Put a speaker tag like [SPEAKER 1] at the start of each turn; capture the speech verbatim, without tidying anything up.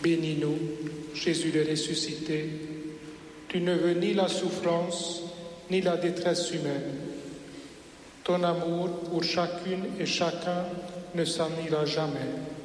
[SPEAKER 1] Bénis-nous, Jésus le ressuscité, tu ne veux ni la souffrance, ni la détresse humaine. Ton amour pour chacune et chacun ne s'annihilera jamais.